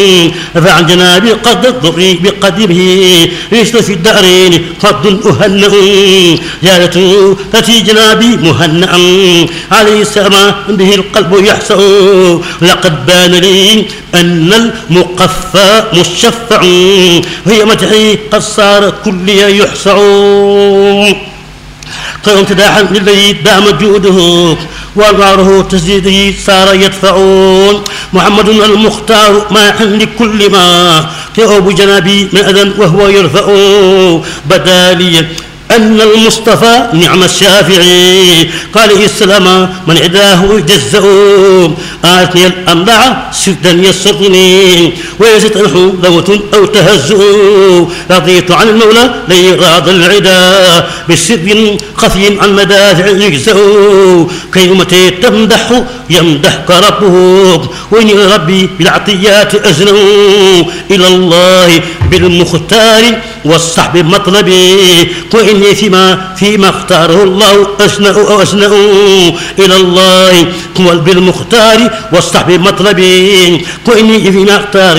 فعن جنابي قد الضر بقدمه رشد في الدارين فضل أهنأ زيادة تأتي جنابي مهنأ عليه السلام به القلب يحسأ لقد بان لي أن المقفى مشفع وهي مدحي قد صار كلي يحسع خير امتداحا للذي دام جوده وأنواره تزيده صار يدفعون محمد المختار ماح لكل ما يؤوب جنابي من أذى وهو يرفع بدا لي أن المصطفى نعم الشافعي قال السلام من عداه جزأ آتني الأمدع سدا يسرني ويزت أنه ذوة أو تهزؤ رضيت عن المولى لي راض العدا بسر خفي عن مدافع يجزأ كيومتي تمدح يمدحك ربه وإني ربي بالعطيات أزنو إلى الله بالمختار والصحب مطلبي وإني فيما اختاره الله أسنأ إلى الله بالمختار والصحب مطلبي وإني فيما اختاره